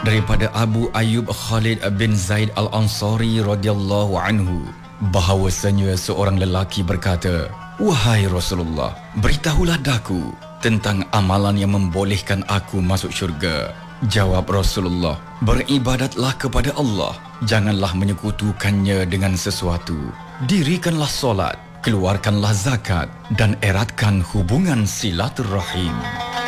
daripada Abu Ayyub Khalid bin Zaid Al-Ansari radhiyallahu anhu bahawasanya seorang lelaki berkata, "Wahai Rasulullah, beritahulah daku tentang amalan yang membolehkan aku masuk syurga." Jawab Rasulullah, "Beribadatlah kepada Allah, janganlah menyekutukannya dengan sesuatu. Dirikanlah solat, keluarkanlah zakat dan eratkan hubungan silaturrahim."